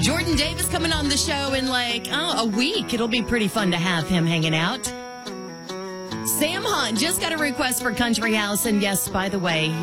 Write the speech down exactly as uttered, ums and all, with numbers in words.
Jordan Davis coming on the show in like, oh, a week. It'll be pretty fun to have him hanging out. Sam Hunt just got a request for Country House. And yes, by the way,